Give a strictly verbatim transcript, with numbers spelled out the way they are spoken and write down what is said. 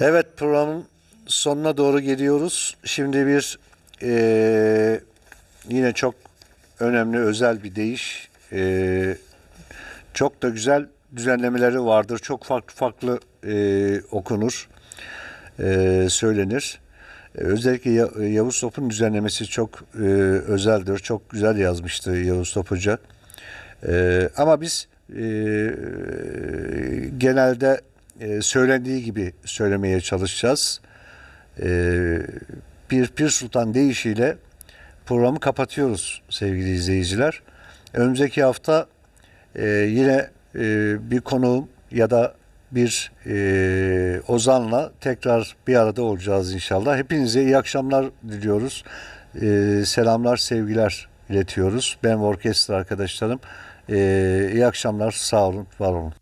Evet, programın sonuna doğru geliyoruz. Şimdi bir eee, yine çok önemli, özel bir deyiş. Eee, çok da güzel düzenlemeleri vardır. Çok farklı farklı eee, okunur, eee, söylenir. E, Özellikle Ya- Yavuz Top'un düzenlemesi çok eee, özeldir. Çok güzel yazmıştı Yavuz Top Hoca. Eee, ama biz eee, genelde eee, söylendiği gibi söylemeye çalışacağız. Ee, bir Pir Sultan deyişiyle programı kapatıyoruz sevgili izleyiciler. Önümüzdeki hafta e, yine e, bir konuğum ya da bir e, ozanla tekrar bir arada olacağız inşallah. Hepinize iyi akşamlar diliyoruz. E, selamlar, sevgiler iletiyoruz. Ben ve orkestra arkadaşlarım. E, iyi akşamlar, sağ olun, var olun.